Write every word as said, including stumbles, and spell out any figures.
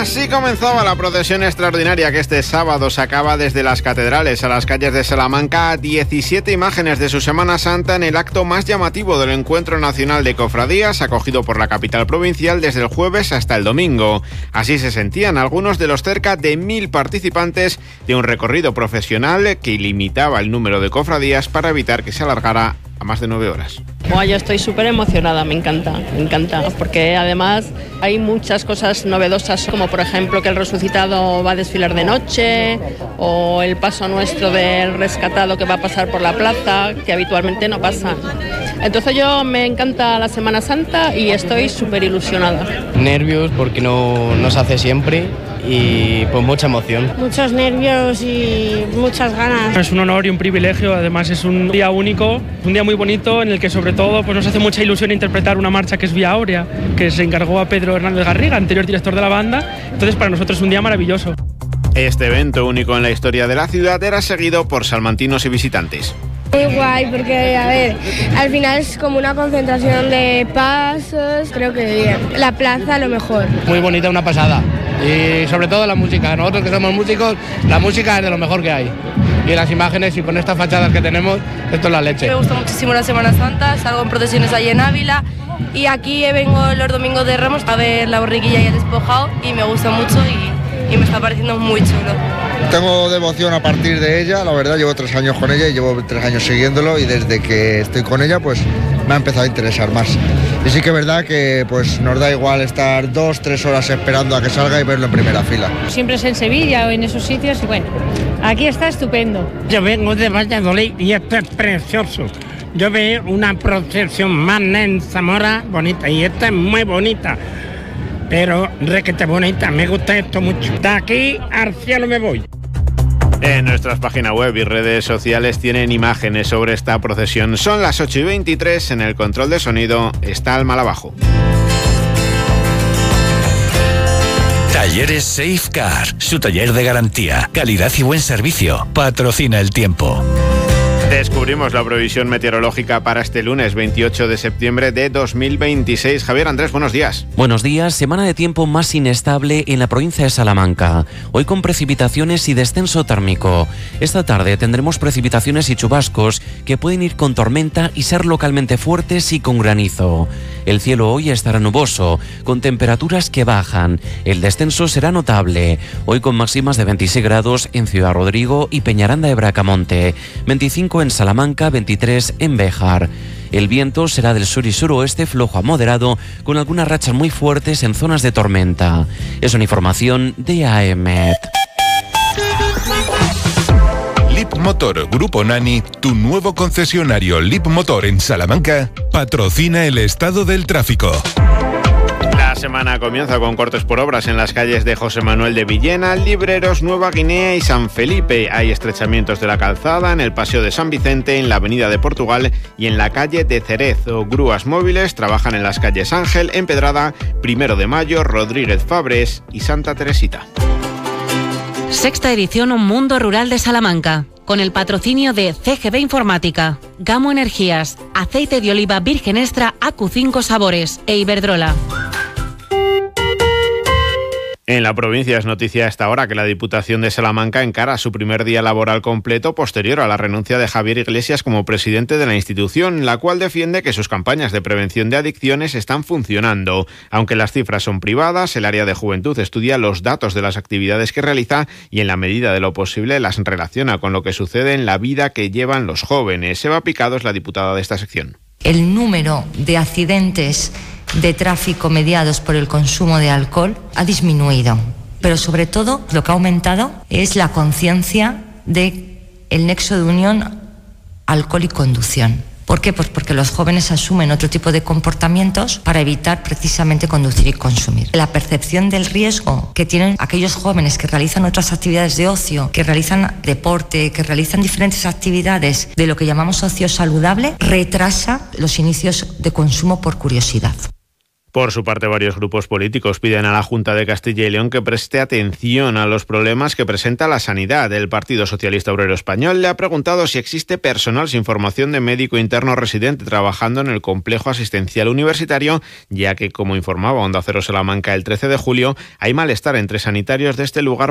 Así comenzaba la procesión extraordinaria que este sábado sacaba desde las catedrales a las calles de Salamanca diecisiete imágenes de su Semana Santa en el acto más llamativo del Encuentro Nacional de Cofradías, acogido por la capital provincial desde el jueves hasta el domingo. Así se sentían algunos de los cerca de mil participantes de un recorrido profesional que limitaba el número de cofradías para evitar que se alargara a más de nueve horas. Bueno, yo estoy súper emocionada, me encanta, me encanta, porque además hay muchas cosas novedosas, como por ejemplo que el resucitado va a desfilar de noche, o el paso nuestro del rescatado que va a pasar por la plaza, que habitualmente no pasa. Entonces yo me encanta la Semana Santa y estoy súper ilusionada. Nervios porque no, no se hace siempre y pues mucha emoción. Muchos nervios y muchas ganas. Es un honor y un privilegio, además es un día único, un día muy bonito en el que sobre todo pues nos hace mucha ilusión interpretar una marcha que es Vía Áurea, que se encargó a Pedro Hernández Garriga, anterior director de la banda, entonces para nosotros es un día maravilloso. Este evento único en la historia de la ciudad era seguido por salmantinos y visitantes. Muy guay porque, a ver, al final es como una concentración de pasos, creo que bien. La plaza lo mejor. Muy bonita, una pasada. Y sobre todo la música. Nosotros que somos músicos, la música es de lo mejor que hay. Y las imágenes y con estas fachadas que tenemos, esto es la leche. Me gusta muchísimo la Semana Santa, salgo en procesiones allí en Ávila y aquí vengo los domingos de Ramos a ver la borriquilla y el despojado y me gusta mucho y, y me está pareciendo muy chulo. Tengo devoción a partir de ella, la verdad, llevo tres años con ella y llevo tres años siguiéndolo y desde que estoy con ella pues me ha empezado a interesar más. Y sí que es verdad que pues nos da igual estar dos, tres horas esperando a que salga y verlo en primera fila. Siempre es en Sevilla o en esos sitios y bueno, aquí está estupendo. Yo vengo de Valladolid y esto es precioso. Yo veo una procesión más en Zamora bonita y esta es muy bonita. Pero requete bonita, me gusta esto mucho. De aquí al cielo me voy. En nuestras páginas web y redes sociales tienen imágenes sobre esta procesión. Son las ocho y veintitrés, en el control de sonido está el Malabajo. Talleres Safecar, su taller de garantía, calidad y buen servicio. Patrocina el tiempo. Descubrimos la previsión meteorológica para este lunes veintiocho de septiembre de dos mil veintiséis. Javier Andrés, buenos días. Buenos días. Semana de tiempo más inestable en la provincia de Salamanca. Hoy con precipitaciones y descenso térmico. Esta tarde tendremos precipitaciones y chubascos que pueden ir con tormenta y ser localmente fuertes y con granizo. El cielo hoy estará nuboso, con temperaturas que bajan. El descenso será notable. Hoy con máximas de veintiséis grados en Ciudad Rodrigo y Peñaranda de Bracamonte. veinticinco en Salamanca, veintitrés en Béjar. El viento será del sur y suroeste flojo a moderado, con algunas rachas muy fuertes en zonas de tormenta. Es una información de A E M E T. Lip Motor Grupo Nani, tu nuevo concesionario Lip Motor en Salamanca, patrocina el estado del tráfico. La semana comienza con cortes por obras en las calles de José Manuel de Villena, Libreros, Nueva Guinea y San Felipe. Hay estrechamientos de la calzada en el Paseo de San Vicente, en la Avenida de Portugal y en la calle de Cerezo. Grúas móviles trabajan en las calles Ángel, Empedrada, Primero de Mayo, Rodríguez Fabres y Santa Teresita. Sexta edición Un Mundo Rural de Salamanca, con el patrocinio de C G B Informática, Gamo Energías, Aceite de Oliva Virgen Extra A Q cinco Sabores e Iberdrola. En la provincia es noticia a esta hora que la Diputación de Salamanca encara su primer día laboral completo posterior a la renuncia de Javier Iglesias como presidente de la institución, la cual defiende que sus campañas de prevención de adicciones están funcionando. Aunque las cifras son privadas, el área de juventud estudia los datos de las actividades que realiza y en la medida de lo posible las relaciona con lo que sucede en la vida que llevan los jóvenes. Eva Picado es la diputada de esta sección. El número de accidentes de tráfico mediados por el consumo de alcohol ha disminuido, pero sobre todo lo que ha aumentado es la conciencia de el nexo de unión alcohol y conducción. ¿Por qué? Pues porque los jóvenes asumen otro tipo de comportamientos para evitar precisamente conducir y consumir. La percepción del riesgo que tienen aquellos jóvenes que realizan otras actividades de ocio, que realizan deporte, que realizan diferentes actividades de lo que llamamos ocio saludable, retrasa los inicios de consumo por curiosidad. Por su parte, varios grupos políticos piden a la Junta de Castilla y León que preste atención a los problemas que presenta la sanidad. El Partido Socialista Obrero Español le ha preguntado si existe personal sin formación de médico interno residente trabajando en el complejo asistencial universitario, ya que, como informaba Onda Cero Salamanca el trece de julio, hay malestar entre sanitarios de este lugar